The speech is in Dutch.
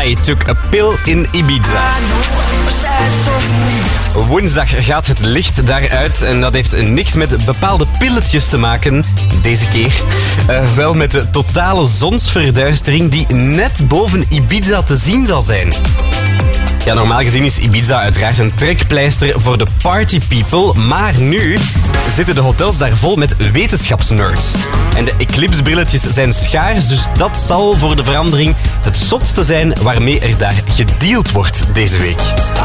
I took a pill in Ibiza. Woensdag gaat het licht daaruit en dat heeft niks met bepaalde pilletjes te maken deze keer. Wel met de totale zonsverduistering die net boven Ibiza te zien zal zijn. Ja, normaal gezien is Ibiza uiteraard een trekpleister voor de party people, maar nu zitten de hotels daar vol met wetenschapsnerds. En de eclipsebrilletjes zijn schaars, dus dat zal voor de verandering het zotste zijn waarmee er daar gedeeld wordt deze week.